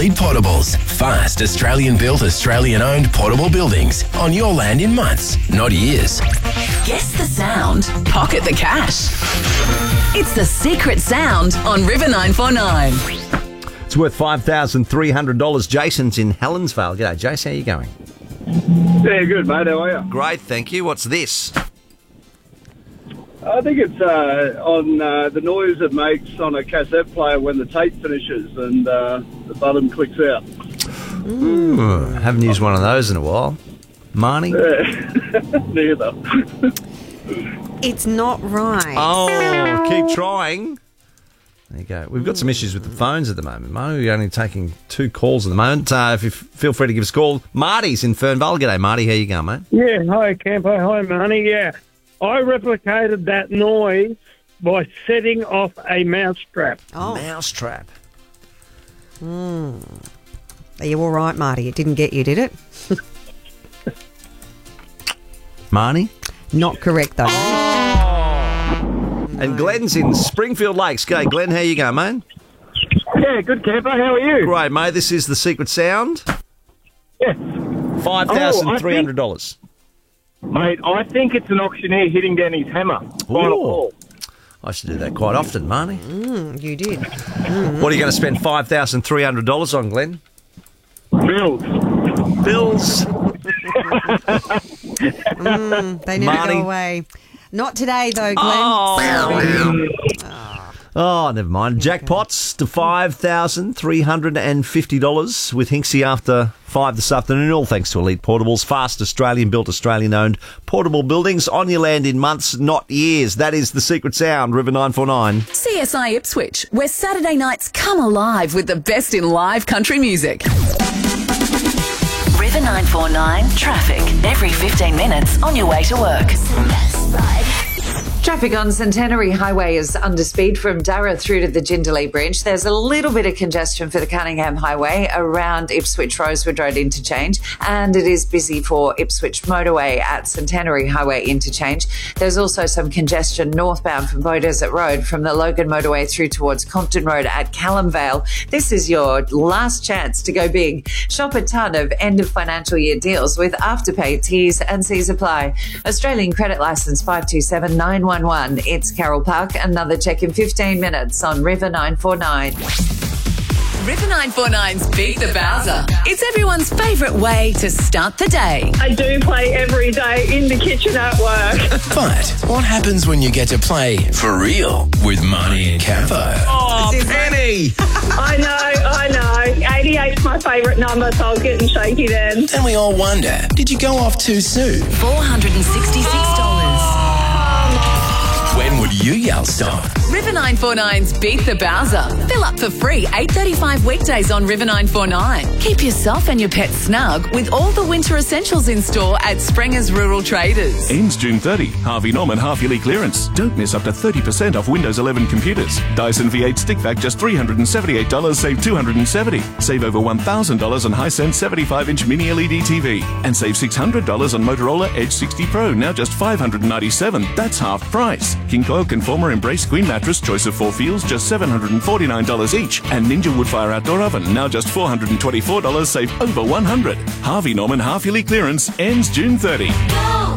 Elite Portables. Fast, Australian-built, Australian-owned portable buildings on your land in months, not years. Guess the sound. Pocket the cash. It's the secret sound on River 949. It's worth $5,300. Jason's in Helensvale. G'day, Jason. How you going? Yeah, good, mate. How are you? Great, thank you. What's this? I think it's on the noise it makes on a cassette player when the tape finishes and the button clicks out. Haven't used one of those in a while. Marnie? Neither. It's not right. Oh, keep trying. There you go. We've got some issues with the phones at the moment, Mo. We're only taking 2 calls at the moment. If you feel free to give us a call. Marty's in Fernvale. G'day, Marty. How you going, mate? Yeah, hi, Campo. Hi, Marnie. Yeah, I replicated that noise by setting off a mousetrap. Oh. Mousetrap. Are you all right, Marty? It didn't get you, did it? Marnie? Not correct, though. And Glenn's in Springfield Lakes. G'day, Glenn. How you going, mate? Yeah, good, Campo. How are you? Great, mate. This is the secret sound. Yeah. $5,300. Mate, I think it's an auctioneer hitting down his hammer. Final call. I should do that quite often, Marnie. You did. What are you going to spend $5,300 on, Glenn? Bills. Bills. They never Marnie. go away. Not today, though, Glenn. Oh, never mind. Jackpots to $5,350 with Hinksy after 5 this afternoon. All thanks to Elite Portables. Fast Australian-built, Australian-owned portable buildings on your land in months, not years. That is the secret sound, River 949. CSI Ipswich, where Saturday nights come alive with the best in live country music. River 949 traffic. Every 15 minutes on your way to work. Traffic on Centenary Highway is under speed from Darra through to the Jindalee Bridge. There's a little bit of congestion for the Cunningham Highway around Ipswich Rosewood Road interchange, and it is busy for Ipswich Motorway at Centenary Highway interchange. There's also some congestion northbound from Beaudesert Road from the Logan Motorway through towards Compton Road at Callum Vale. This is your last chance to go big. Shop a ton of end of financial year deals with Afterpay, T's and C's apply. Australian credit licence 527911. It's Carol Park. Another check in 15 minutes on River 949. River 949's Beat the Bowser. It's everyone's favourite way to start the day. I do play every day in the kitchen at work. But what happens when you get to play for real with Marnie and Campo? Oh, Penny! I know. 88's my favourite number, so I was getting shaky then. Then we all wonder, did you go off too soon? $466. When would you yell stop? River 949's Beat the Bowser. Fill up for free 8:35 weekdays on River 949. Keep yourself and your pet snug with all the winter essentials in store at Springer's Rural Traders. Ends June 30. Harvey Norman half-yearly clearance. Don't miss up to 30% off Windows 11 computers. Dyson V8 stick vac just $378, save $270. Save over $1,000 on Hisense 75-inch mini LED TV. And save $600 on Motorola Edge 60 Pro, now just $597. That's half price. King Coil Conformer Embrace Queen Mattress, choice of 4 feels, just $749 each. And Ninja Woodfire Outdoor Oven, now just $424, save over $100. Harvey Norman half-yearly clearance ends June 30.